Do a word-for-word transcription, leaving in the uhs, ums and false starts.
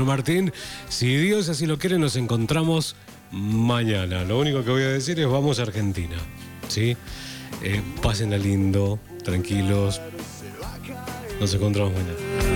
Alejandro Martín. Si Dios así lo quiere, nos encontramos mañana. Lo único que voy a decir es vamos a Argentina, ¿sí? Eh, pásenla lindo, tranquilos. Nos encontramos mañana.